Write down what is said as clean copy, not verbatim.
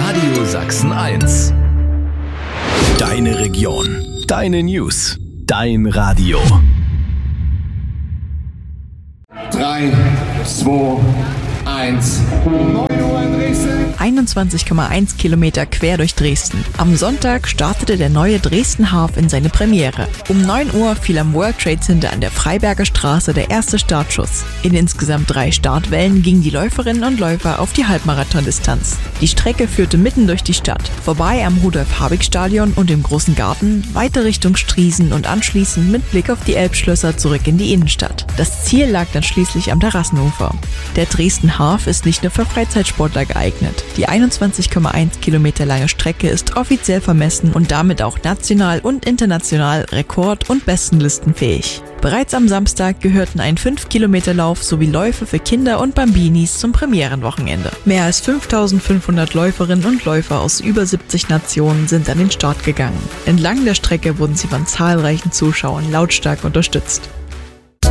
Radio Sachsen 1. Deine Region, deine News, dein Radio. 3, 2, 1. 9 Uhr in Dresden. 21,1 Kilometer quer durch Dresden. Am Sonntag startete der neue Dresden Half in seine Premiere. Um 9 Uhr fiel am World Trade Center an der Freiberger Straße der erste Startschuss. In insgesamt 3 Startwellen gingen die Läuferinnen und Läufer auf die Halbmarathondistanz. Die Strecke führte mitten durch die Stadt, vorbei am Rudolf-Habig-Stadion und dem Großen Garten, weiter Richtung Striesen und anschließend mit Blick auf die Elbschlösser zurück in die Innenstadt. Das Ziel lag dann schließlich am Terrassenufer. Der Dresden Half ist nicht nur für Freizeitsportler geeignet. Die 21,1 Kilometer lange Strecke ist offiziell vermessen und damit auch national und international Rekord- und Bestenlistenfähig. Bereits am Samstag gehörten ein 5-Kilometer-Lauf sowie Läufe für Kinder und Bambinis zum Premierenwochenende. Mehr als 5.500 Läuferinnen und Läufer aus über 70 Nationen sind an den Start gegangen. Entlang der Strecke wurden sie von zahlreichen Zuschauern lautstark unterstützt.